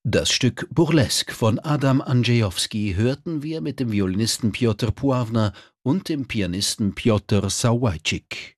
Das Stück Burlesque von Adam Andrzejowski hörten wir mit dem Violinisten Piotr Puawna und dem Pianisten Pjotr Sawajcik.